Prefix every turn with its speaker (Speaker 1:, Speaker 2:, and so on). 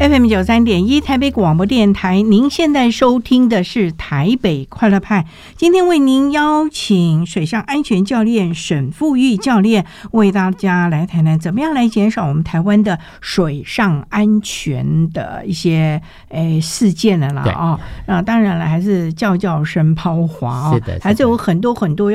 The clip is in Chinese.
Speaker 1: FM 93.1台北广播电台，您现在收听的是台北快乐派。今天为您邀请水上安全教练沈富裕教练，为大家来谈谈怎么样来减少我们台湾的水上安全的一些事件了啦啊。当然了，还是叫声抛滑啊，还是有很多